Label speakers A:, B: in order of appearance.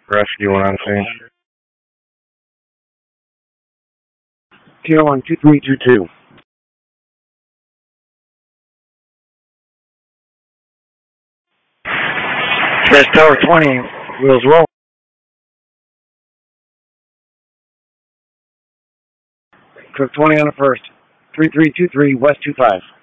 A: Rescue 1 on scene.
B: Tier 1, 2322. Crest Tower 20, wheels roll. Cook 20 on the first. 3323, West 25.